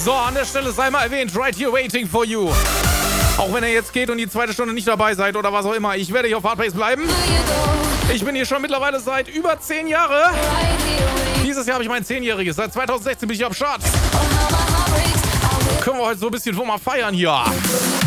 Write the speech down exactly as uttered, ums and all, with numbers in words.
So, an der Stelle sei mal erwähnt, right here waiting for you. Auch wenn er jetzt geht und die zweite Stunde nicht dabei seid oder was auch immer, ich werde hier auf Hardbase bleiben. Ich bin hier schon mittlerweile seit über zehn Jahren. Dieses Jahr habe ich mein zehnjähriges. Seit zweitausendsechzehn bin ich am Start. Können wir heute so ein bisschen schon mal feiern hier.